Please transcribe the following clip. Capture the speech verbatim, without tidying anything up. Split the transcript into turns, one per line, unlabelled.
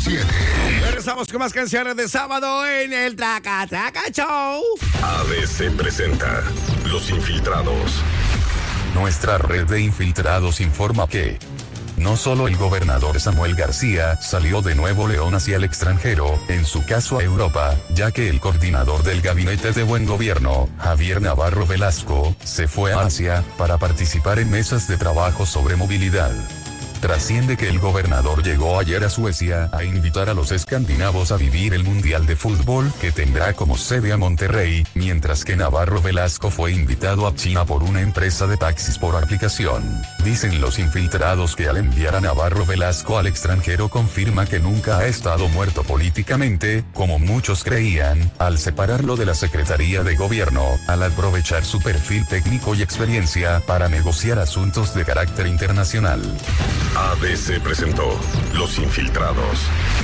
siete.
Regresamos con más canciones de sábado en el Traca Traca Show.
A B C presenta Los Infiltrados.
Nuestra red de infiltrados informa que no solo el gobernador Samuel García salió de Nuevo León hacia el extranjero, en su caso a Europa, ya que el coordinador del Gabinete de Buen Gobierno, Javier Navarro Velasco, se fue a Asia para participar en mesas de trabajo sobre movilidad. Trasciende que el gobernador llegó ayer a Suecia a invitar a los escandinavos a vivir el Mundial de Fútbol que tendrá como sede a Monterrey, mientras que Navarro Velasco fue invitado a China por una empresa de taxis por aplicación. Dicen los infiltrados que al enviar a Navarro Velasco al extranjero confirma que nunca ha estado muerto políticamente, como muchos creían, al separarlo de la Secretaría de Gobierno, al aprovechar su perfil técnico y experiencia para negociar asuntos de carácter internacional.
A B C presentó Los Infiltrados.